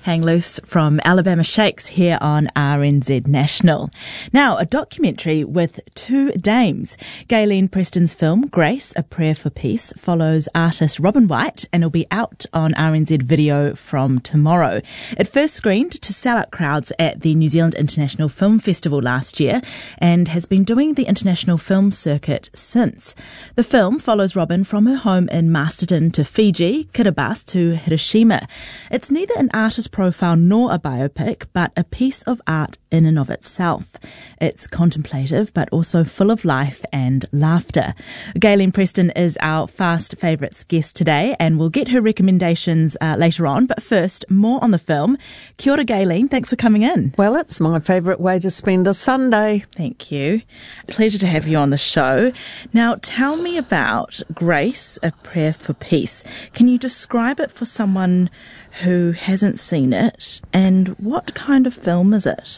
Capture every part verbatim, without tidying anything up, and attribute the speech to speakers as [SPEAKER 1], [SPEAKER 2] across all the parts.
[SPEAKER 1] Hang Loose from Alabama Shakes here on R N Z National. Now, a documentary with two dames. Gaylene Preston's film, Grace, A Prayer for Peace, follows artist Robin White and will be out on R N Z Video from tomorrow. It first screened to sell-out crowds at the New Zealand International Film Festival last year and has been doing the international film circuit since. The film follows Robin from her home in Masterton to Fiji, Kiribati to Hiroshima. It's neither an artist profile nor a biopic, but a piece of art in and of itself. It's contemplative, but also full of life and laughter. Gaylene Preston is our Fast Favourites guest today, and we'll get her recommendations uh, later on. But first, more on the film. Kia ora, Gaylene. Thanks for coming in.
[SPEAKER 2] Well, it's my favourite way to spend a Sunday.
[SPEAKER 1] Thank you. Pleasure to have you on the show. Now, tell me about Grace, A Prayer for Peace. Can you describe it for someone who hasn't seen it, and what kind of film is it?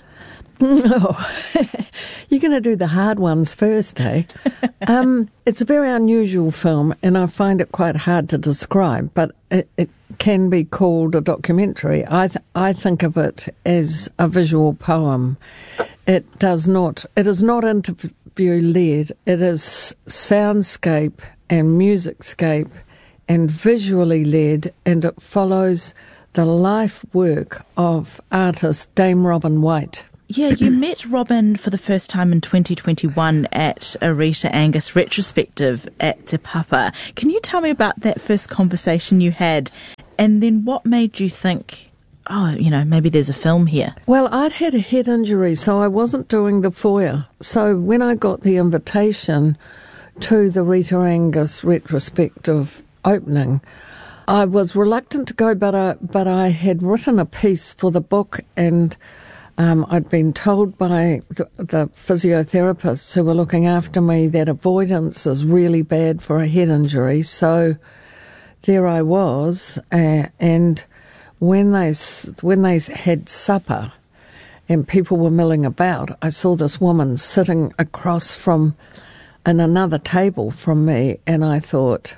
[SPEAKER 2] Oh, you're going to do the hard ones first, eh? um, it's a very unusual film, and I find it quite hard to describe, but it, it can be called a documentary. I th- I think of it as a visual poem. It does not. It is not interview-led. It is soundscape and musicscape and visually led, and it follows the life work of artist Dame Robin White.
[SPEAKER 1] Yeah, you met Robin for the first time in twenty twenty-one at a Rita Angus retrospective at Te Papa. Can you tell me about that first conversation you had, and then what made you think, oh, you know, maybe there's a film here?
[SPEAKER 2] Well, I'd had a head injury, so I wasn't doing the foyer. So when I got the invitation to the Rita Angus retrospective opening, I was reluctant to go, but I, but I had written a piece for the book, and um, I'd been told by the, the physiotherapists who were looking after me that avoidance is really bad for a head injury. So there I was, uh, and when they when they had supper and people were milling about, I saw this woman sitting across from in another table from me, and I thought,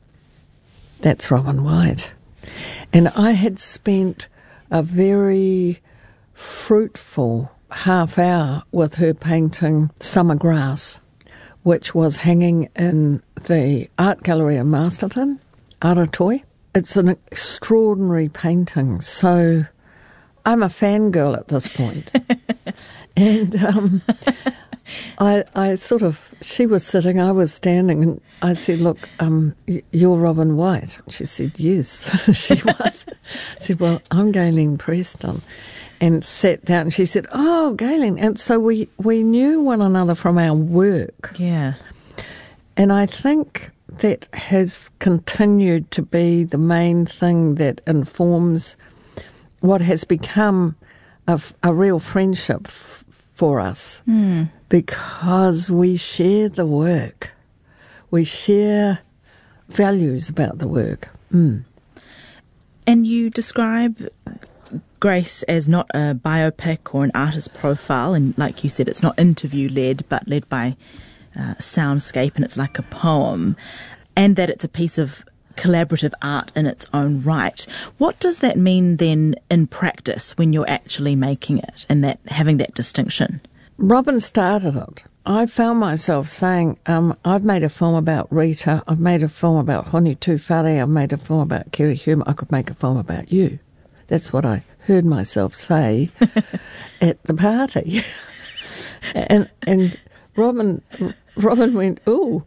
[SPEAKER 2] that's Robin White. And I had spent a very fruitful half hour with her painting Summer Grass, which was hanging in the art gallery in Masterton, Aratoi. It's an extraordinary painting, so I'm a fangirl at this point. and um, I, I sort of, she was sitting, I was standing, and I said, look, um, you're Robin White. She said, yes, she was. I said, well, I'm Gaylene Preston. And sat down, and she said, oh, Gaylene. And so we, we knew one another from our work.
[SPEAKER 1] Yeah.
[SPEAKER 2] And I think that has continued to be the main thing that informs what has become a, a real friendship f- for us.
[SPEAKER 1] Mm.
[SPEAKER 2] Because we share the work. We share values about the work. Mm.
[SPEAKER 1] And you describe Grace as not a biopic or an artist profile, and like you said, it's not interview-led, but led by uh, soundscape, and it's like a poem, and that it's a piece of collaborative art in its own right. What does that mean then in practice when you're actually making it, and that having that distinction?
[SPEAKER 2] Robin started it. I found myself saying, um, I've made a film about Rita, I've made a film about Honi Tūwhare, I've made a film about Kerry Hume, I could make a film about you. That's what I heard myself say at the party. and and Robin, Robin went, ooh,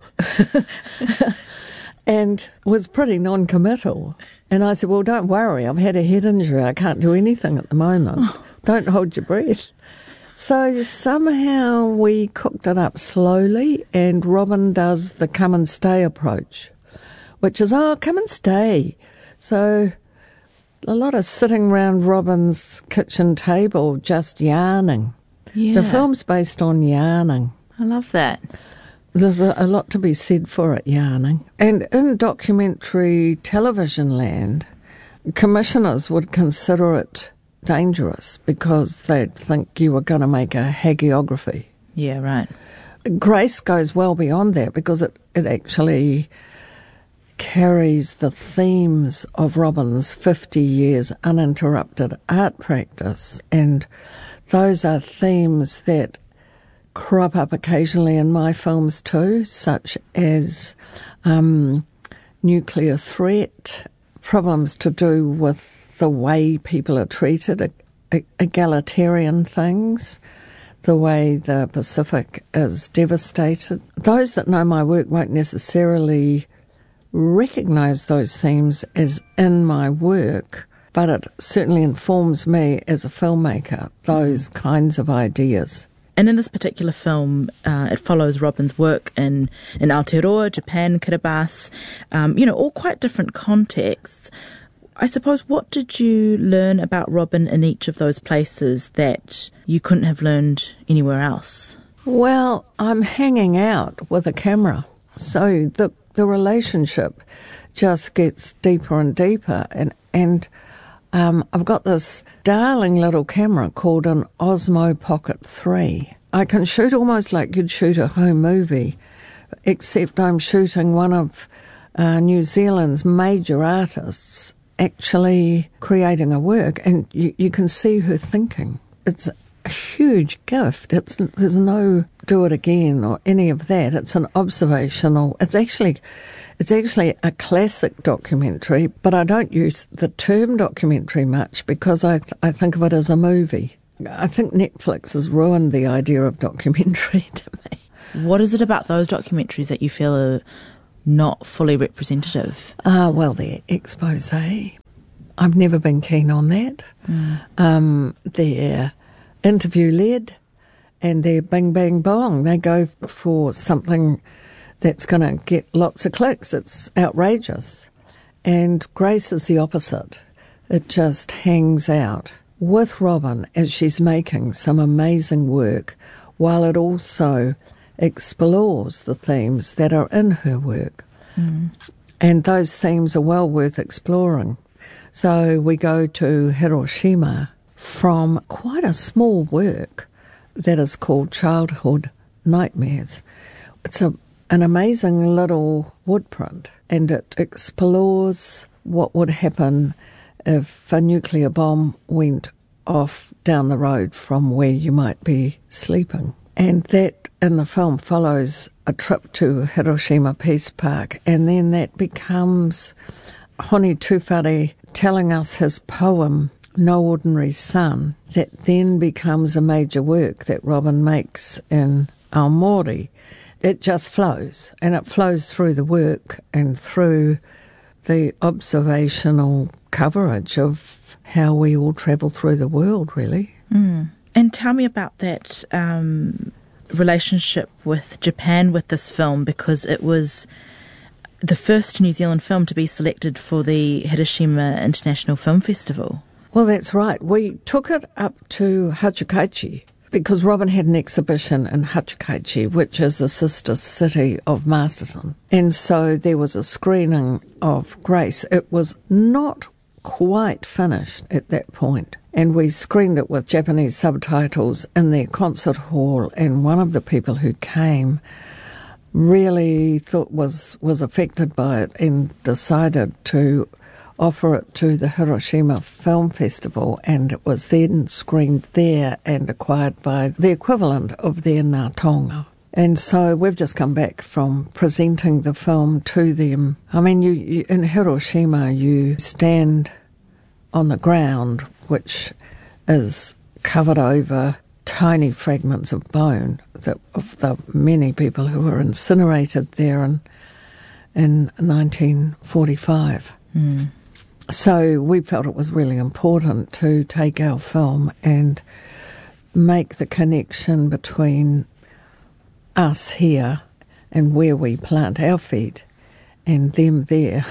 [SPEAKER 2] and was pretty non-committal. And I said, well, don't worry, I've had a head injury, I can't do anything at the moment. Don't hold your breath. So somehow we cooked it up slowly, and Robin does the come and stay approach, which is, oh, come and stay. So a lot of sitting round Robin's kitchen table just yarning.
[SPEAKER 1] Yeah.
[SPEAKER 2] The film's based on yarning.
[SPEAKER 1] I love that.
[SPEAKER 2] There's a, a lot to be said for it, yarning. And in documentary television land, commissioners would consider it dangerous because they'd think you were going to make a hagiography.
[SPEAKER 1] Yeah, right.
[SPEAKER 2] Grace goes well beyond that because it, it actually carries the themes of Robin's fifty years uninterrupted art practice, and those are themes that crop up occasionally in my films too, such as um, nuclear threat, problems to do with the way people are treated, egalitarian things, the way the Pacific is devastated. Those that know my work won't necessarily recognise those themes as in my work, but it certainly informs me as a filmmaker, those kinds of ideas.
[SPEAKER 1] And in this particular film, uh, it follows Robin's work in, in Aotearoa, Japan, Kiribati, um, you know, all quite different contexts. I suppose, what did you learn about Robin in each of those places that you couldn't have learned anywhere else?
[SPEAKER 2] Well, I'm hanging out with a camera, so the the relationship just gets deeper and deeper, and and um, I've got this darling little camera called an Osmo Pocket three. I can shoot almost like you'd shoot a home movie, except I'm shooting one of uh, New Zealand's major artists actually creating a work, and you, you can see her thinking. It's a huge gift. It's there's no do it again or any of that. It's an observational. It's actually, it's actually a classic documentary, but I don't use the term documentary much because I th- I think of it as a movie. I think Netflix has ruined the idea of documentary to me.
[SPEAKER 1] What is it about those documentaries that you feel are not fully representative?
[SPEAKER 2] Ah, uh, well, they're expose. I've never been keen on that. Mm. Um, they're interview-led, and they're bing, bang, bong. They go for something that's going to get lots of clicks. It's outrageous. And Grace is the opposite. It just hangs out with Robin as she's making some amazing work, while it also explores the themes that are in her work. Mm. And those themes are well worth exploring. So we go to Hiroshima from quite a small work that is called Childhood Nightmares. It's a, an amazing little woodprint, and it explores what would happen if a nuclear bomb went off down the road from where you might be sleeping. And that in the film follows a trip to Hiroshima Peace Park, and then that becomes Honi Tūwhare telling us his poem, No Ordinary Sun, that then becomes a major work that Robin makes in Aomori. It just flows, and it flows through the work and through the observational coverage of how we all travel through the world, really.
[SPEAKER 1] Mm. And tell me about that um, relationship with Japan with this film, because it was the first New Zealand film to be selected for the Hiroshima International Film Festival.
[SPEAKER 2] Well, that's right. We took it up to Hachikaichi because Robin had an exhibition in Hachikaichi, which is a sister city of Masterton. And so there was a screening of Grace. It was not quite finished at that point. And we screened it with Japanese subtitles in their concert hall, and one of the people who came really thought was, was affected by it and decided to offer it to the Hiroshima Film Festival, and it was then screened there and acquired by the equivalent of their Ngā Taonga. And so we've just come back from presenting the film to them. I mean, you, you in Hiroshima, you stand on the ground, which is covered over tiny fragments of bone that, of the many people who were incinerated there in, in nineteen forty-five. Mm. So we felt it was really important to take our film and make the connection between us here and where we plant our feet and them there,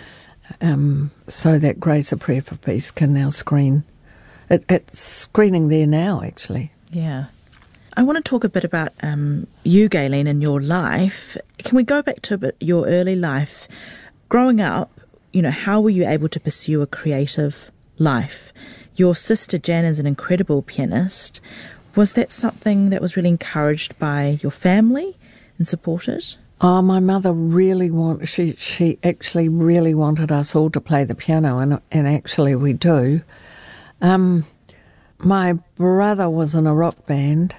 [SPEAKER 2] um, so that Grace, A Prayer for Peace can now screen. It, it's screening there now, actually.
[SPEAKER 1] Yeah. I want to talk a bit about um, you, Gaylene, and your life. Can we go back to a bit your early life? Growing up, you know, how were you able to pursue a creative life? Your sister Jan is an incredible pianist. Was that something that was really encouraged by your family and supported?
[SPEAKER 2] Oh, my mother really want she she actually really wanted us all to play the piano, and and actually we do. Um, my brother was in a rock band,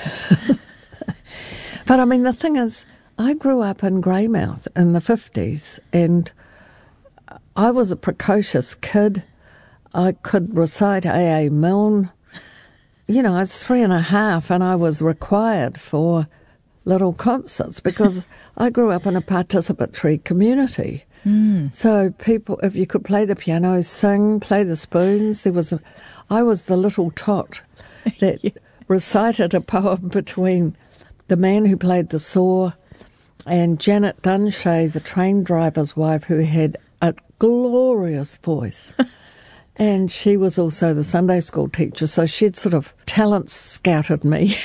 [SPEAKER 2] but I mean the thing is, I grew up in Greymouth in the fifties, and I was a precocious kid. I could recite A A Milne. You know, I was three and a half, and I was required for little concerts because I grew up in a participatory community. Mm. So people, if you could play the piano, sing, play the spoons, there was a, I was the little tot that yeah. recited a poem between the man who played the saw and Janet Dunshay, the train driver's wife, who had a glorious voice. And she was also the Sunday school teacher, so she'd sort of talent scouted me.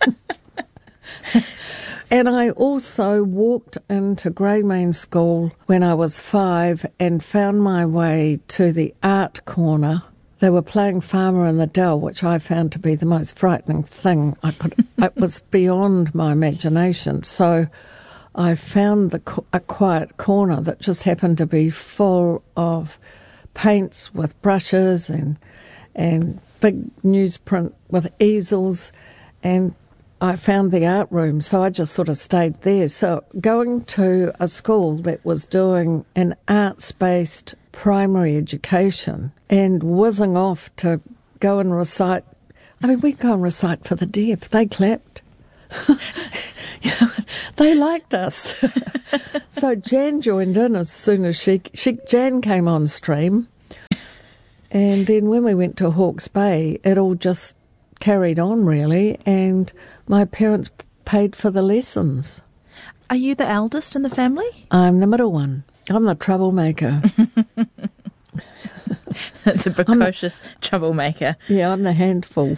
[SPEAKER 2] And I also walked into Greymane School when I was five and found my way to the art corner. They were playing Farmer in the Dell, which I found to be the most frightening thing. I could. It was beyond my imagination. So I found the a quiet corner that just happened to be full of paints with brushes and and big newsprint with easels, and I found the art room, so I just sort of stayed there. So going to a school that was doing an arts-based primary education and whizzing off to go and recite. I mean, we'd go and recite for the deaf. They clapped. You know, they liked us. So Jan joined in as soon as she, she... Jan came on stream. And then when we went to Hawke's Bay, it all just carried on, really, and my parents paid for the lessons.
[SPEAKER 1] Are you the eldest in the family?
[SPEAKER 2] I'm the middle one. I'm the troublemaker.
[SPEAKER 1] The precocious the, troublemaker.
[SPEAKER 2] Yeah, I'm the handful.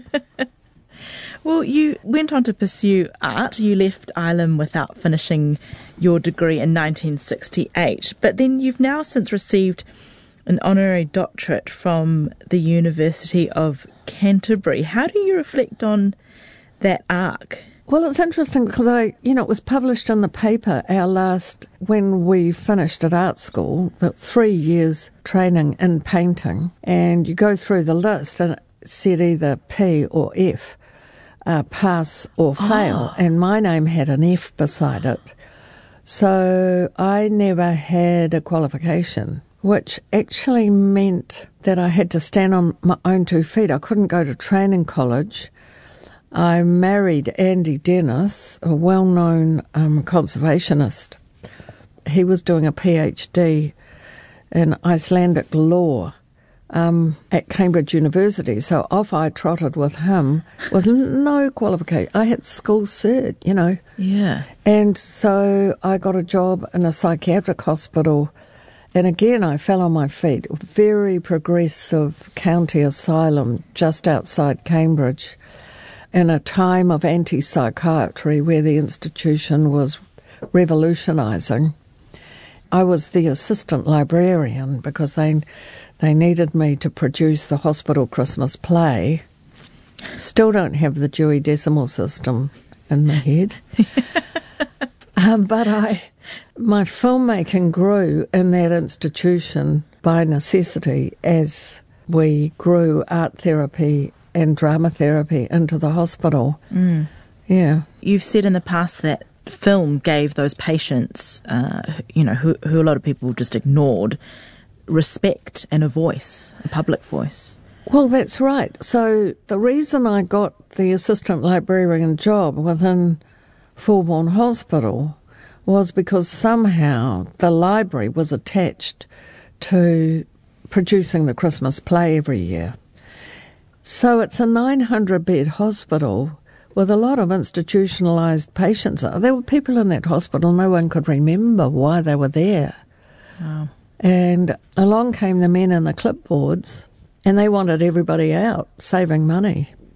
[SPEAKER 1] Well, you went on to pursue art. You left Ilam without finishing your degree in nineteen sixty-eight, but then you've now since received an honorary doctorate from the University of Canterbury. How do you reflect on that arc?
[SPEAKER 2] Well, it's interesting because I, you know, it was published in the paper, our last, when we finished at art school, the three years training in painting, and you go through the list and it said either P or F, uh, pass or fail, oh. and my name had an F beside it. So I never had a qualification, which actually meant that I had to stand on my own two feet. I couldn't go to training college. I married Andy Dennis, a well-known um, conservationist. He was doing a PhD in Icelandic law um, at Cambridge University, so off I trotted with him with no qualification. I had school cert, you know.
[SPEAKER 1] Yeah.
[SPEAKER 2] And so I got a job in a psychiatric hospital. And again, I fell on my feet. Very progressive county asylum just outside Cambridge, in a time of anti-psychiatry where the institution was revolutionising. I was the assistant librarian because they they needed me to produce the hospital Christmas play. Still don't have the Dewey Decimal System in my head. um, but I... My filmmaking grew in that institution by necessity as we grew art therapy and drama therapy into the hospital. Mm. Yeah.
[SPEAKER 1] You've said in the past that film gave those patients, uh, you know, who, who a lot of people just ignored, respect and a voice, a public voice.
[SPEAKER 2] Well, that's right. So the reason I got the assistant librarian job within Fulbourn Hospital was because somehow the library was attached to producing the Christmas play every year. So it's a nine hundred bed hospital with a lot of institutionalised patients. There were people in that hospital, no one could remember why they were there. Wow. And along came the men in the clipboards, and they wanted everybody out, saving money.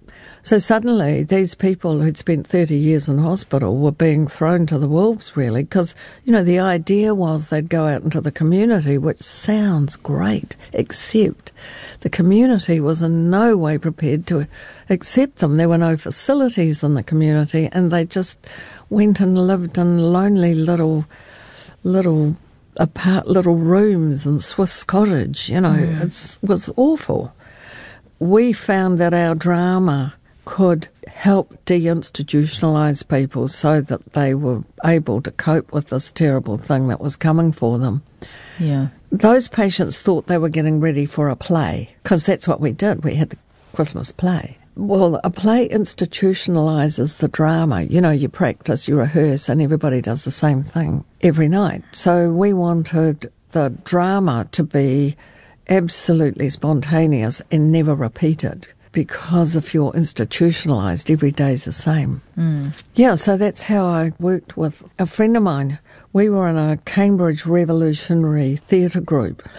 [SPEAKER 2] So suddenly these people who'd spent thirty years in hospital were being thrown to the wolves, really, because, you know, the idea was they'd go out into the community, which sounds great, except the community was in no way prepared to accept them. There were no facilities in the community, and they just went and lived in lonely little, little apart, little rooms in Swiss Cottage, you know. Mm. It was awful. We found that our drama could help deinstitutionalise people so that they were able to cope with this terrible thing that was coming for them.
[SPEAKER 1] Yeah.
[SPEAKER 2] Those patients thought they were getting ready for a play, because that's what we did. We had the Christmas play. Well, a play institutionalises the drama. You know, you practice, you rehearse, and everybody does the same thing every night. So we wanted the drama to be absolutely spontaneous and never repeated, because if you're institutionalised, every day's the same. Mm. Yeah, so that's how I worked with a friend of mine. We were in a Cambridge Revolutionary theatre group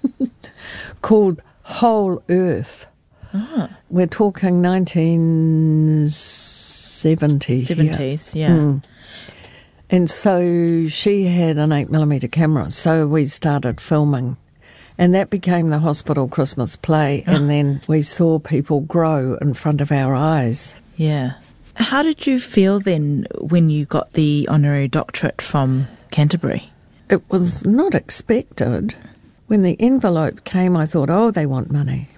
[SPEAKER 2] called Whole Earth. Ah. We're talking nineteen seventy.
[SPEAKER 1] seventies, yeah. Mm.
[SPEAKER 2] And so she had an eight millimetre camera, so we started filming. And that became the hospital Christmas play, and oh. then we saw people grow in front of our eyes.
[SPEAKER 1] Yeah. How did you feel then when you got the honorary doctorate from Canterbury?
[SPEAKER 2] It was not expected. When the envelope came, I thought, oh, they want money.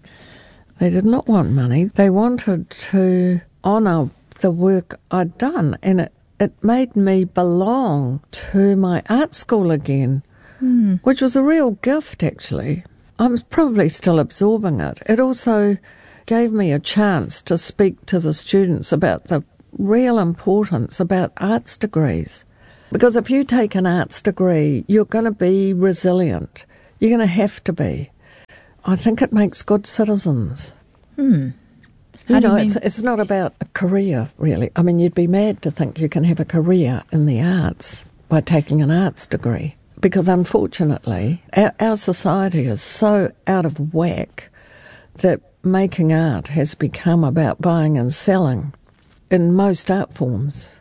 [SPEAKER 2] They did not want money. They wanted to honour the work I'd done, and it, it made me belong to my art school again. Mm. Which was a real gift, actually. I was probably still absorbing it. It also gave me a chance to speak to the students about the real importance about arts degrees. Because if you take an arts degree, you're going to be resilient. You're going to have to be. I think it makes good citizens.
[SPEAKER 1] Hmm.
[SPEAKER 2] You know, it's, it's not about a career, really. I mean, you'd be mad to think you can have a career in the arts by taking an arts degree. Because unfortunately, our, our society is so out of whack that making art has become about buying and selling in most art forms.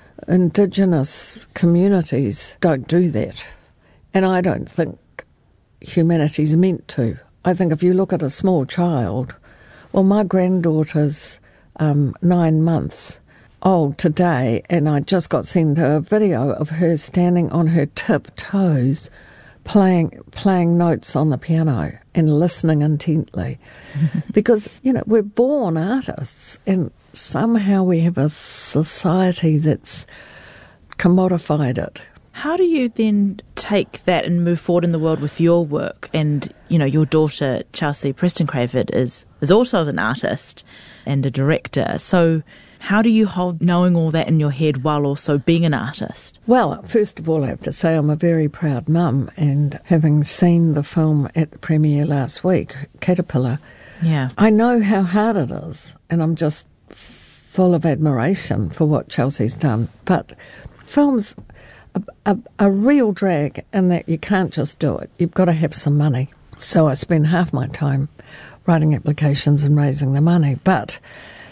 [SPEAKER 2] Indigenous communities don't do that. And I don't think humanity's meant to. I think if you look at a small child, well, my granddaughter's um, nine months old today, and I just got sent a video of her standing on her tiptoes playing playing notes on the piano and listening intently. Because, you know, we're born artists, and somehow we have a society that's commodified it.
[SPEAKER 1] How do you then take that and move forward in the world with your work? And, you know, your daughter, Chelsea Preston Cravett, is, is also an artist and a director. So how do you hold knowing all that in your head while also being an artist?
[SPEAKER 2] Well, first of all, I have to say I'm a very proud mum, and having seen the film at the premiere last week, Caterpillar,
[SPEAKER 1] yeah,
[SPEAKER 2] I know how hard it is, and I'm just full of admiration for what Chelsea's done. But film's a, a, a real drag in that you can't just do it. You've got to have some money. So I spend half my time writing applications and raising the money. But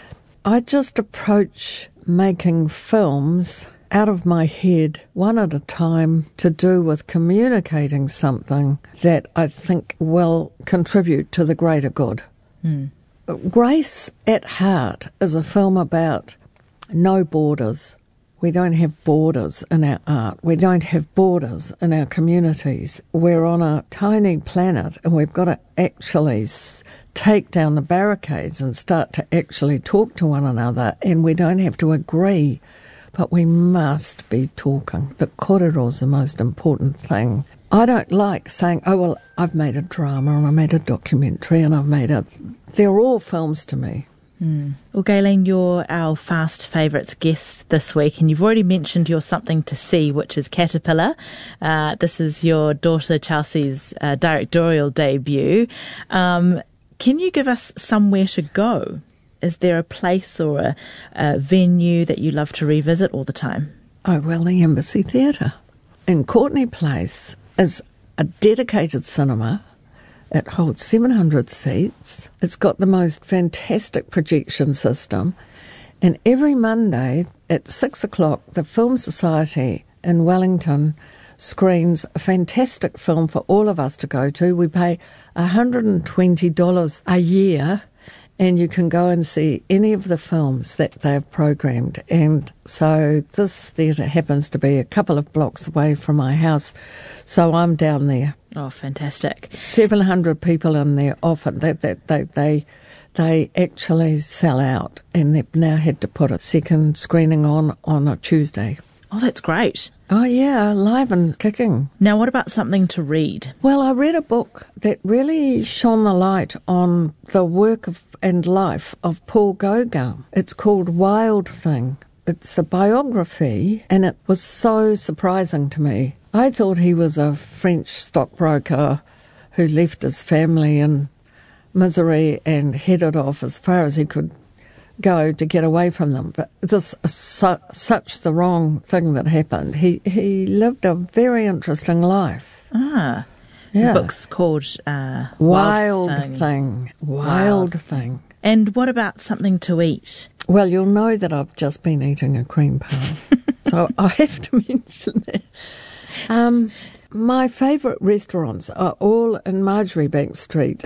[SPEAKER 2] I just approach making films out of my head, one at a time, to do with communicating something that I think will contribute to the greater good.
[SPEAKER 1] Mm.
[SPEAKER 2] Grace at Heart is a film about no borders. We don't have borders in our art. We don't have borders in our communities. We're on a tiny planet, and we've got to actually take down the barricades and start to actually talk to one another, and we don't have to agree, but we must be talking. The korero is the most important thing. I don't like saying, oh, well, I've made a drama and I made a documentary and I've made a... They're all films to me.
[SPEAKER 1] Mm. Well, Gayleen, you're our Fast Favourites guest this week, and you've already mentioned your Something to See, which is Caterpillar. Uh, this is your daughter Chelsea's uh, directorial debut. Um, can you give us somewhere to go? Is there a place or a, a venue that you love to revisit all the time?
[SPEAKER 2] Oh, well, the Embassy Theatre in Courtenay Place is a dedicated cinema It holds seven hundred seats. It's got the most fantastic projection system. And every Monday at six o'clock, the Film Society in Wellington screens a fantastic film for all of us to go to. We pay one hundred twenty dollars a year, and you can go and see any of the films that they've programmed. And so this theatre happens to be a couple of blocks away from my house, so I'm down there.
[SPEAKER 1] Oh, fantastic.
[SPEAKER 2] seven hundred people in there often. They, they, they, they, they actually sell out, and they've now had to put a second screening on on a Tuesday.
[SPEAKER 1] Oh, that's great.
[SPEAKER 2] Oh, yeah, live and kicking.
[SPEAKER 1] Now, what about something to read?
[SPEAKER 2] Well, I read a book that really shone the light on the work of, and life of Paul Gauguin. It's called Wild Thing. It's a biography, and it was so surprising to me. I thought he was a French stockbroker who left his family in misery and headed off as far as he could go to get away from them. But this is su- such the wrong thing that happened. He he lived a very interesting life.
[SPEAKER 1] Ah,
[SPEAKER 2] yeah.
[SPEAKER 1] The book's called uh,
[SPEAKER 2] Wild,
[SPEAKER 1] Wild Thing.
[SPEAKER 2] Thing. Wild,
[SPEAKER 1] Wild
[SPEAKER 2] Thing.
[SPEAKER 1] And what about something to eat?
[SPEAKER 2] Well, you'll know that I've just been eating a cream pie, so I have to mention that. Um, my favourite restaurants are all in Marjoribank Street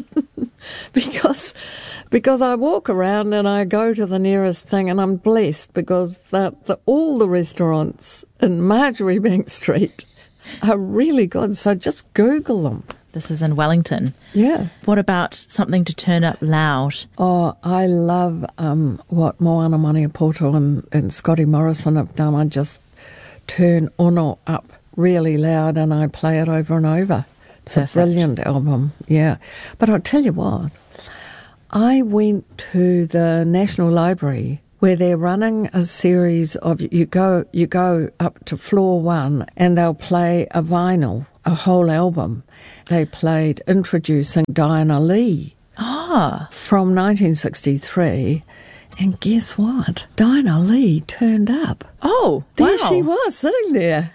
[SPEAKER 2] because because I walk around and I go to the nearest thing, and I'm blessed because the, the, all the restaurants in Marjoribank Street are really good. So just Google them.
[SPEAKER 1] This is in Wellington.
[SPEAKER 2] Yeah.
[SPEAKER 1] What about something to turn up loud?
[SPEAKER 2] Oh, I love um, what Moana Maniapoto and, and Scotty Morrison have done. I just turn Ono up really loud and I play it over and over. It's Perfect. A brilliant album, yeah. But I'll tell you what, I went to the National Library where they're running a series of, you go you go up to floor one and they'll play a vinyl, a whole album. They played Introducing Diana Lee
[SPEAKER 1] ah.
[SPEAKER 2] from nineteen sixty-three. And guess what? Diana Lee turned up.
[SPEAKER 1] Oh,
[SPEAKER 2] there
[SPEAKER 1] wow.
[SPEAKER 2] she was, sitting there.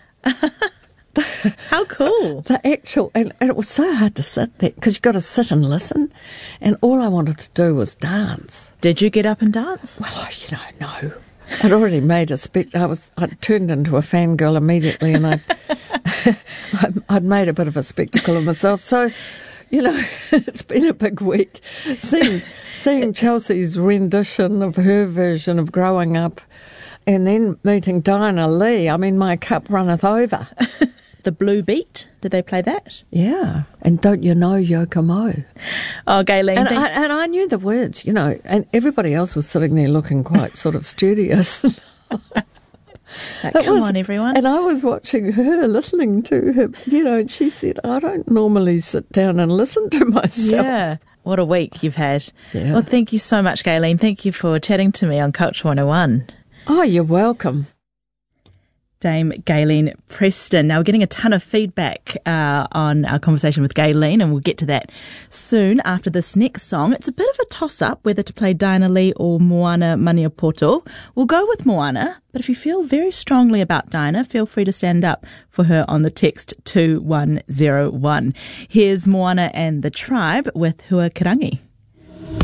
[SPEAKER 1] How cool.
[SPEAKER 2] The actual, and, and it was so hard to sit there because you've got to sit and listen. And all I wanted to do was dance.
[SPEAKER 1] Did you get up and dance?
[SPEAKER 2] Well, I, you know, no. I'd already made a spec. I was, I'd turned into a fangirl immediately, and I'd, I'd, I'd made a bit of a spectacle of myself. So, you know, it's been a big week. Seeing, seeing Chelsea's rendition of her version of growing up, and then meeting Diana Lee, I mean, my cup runneth over.
[SPEAKER 1] The Blue Beat, did they play that?
[SPEAKER 2] Yeah. And Don't You Know Yokomo?
[SPEAKER 1] Oh, Gayleen.
[SPEAKER 2] And I, and I knew the words, you know, and everybody else was sitting there looking quite sort of studious.
[SPEAKER 1] Come was, on, everyone.
[SPEAKER 2] And I was watching her, listening to her, you know, and she said, I don't normally sit down and listen to myself.
[SPEAKER 1] Yeah. What a week you've had.
[SPEAKER 2] Yeah.
[SPEAKER 1] Well, thank you so much, Gayleen. Thank you for chatting to me on Culture one oh one.
[SPEAKER 2] Oh, you're welcome.
[SPEAKER 1] Dame Gayleen Preston. Now, we're getting a ton of feedback uh, on our conversation with Gayleen, and we'll get to that soon after this next song. It's a bit of a toss-up whether to play Diana Lee or Moana Maniapoto. We'll go with Moana, but if you feel very strongly about Diana, feel free to stand up for her on the text two one zero one. Here's Moana and the Tribe with Huakarangi.